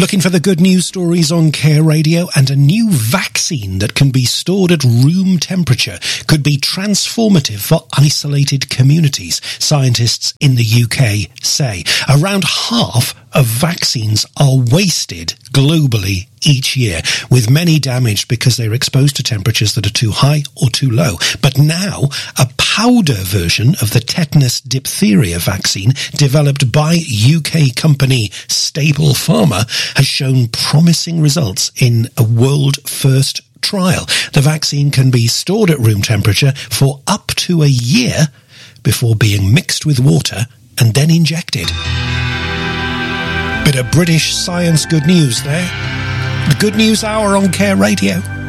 Looking for the good news stories on Care Radio, and a new vaccine that can be stored at room temperature could be transformative for isolated communities, scientists in the UK say. Around half of vaccines are wasted globally each year, with many damaged because they're exposed to temperatures that are too high or too low. But now, a powder version of the tetanus diphtheria vaccine developed by UK company Staple Pharma has shown promising results in a world-first trial. The vaccine can be stored at room temperature for up to a year before being mixed with water and then injected. Bit of British science good news there. The Good News Hour on Care Radio.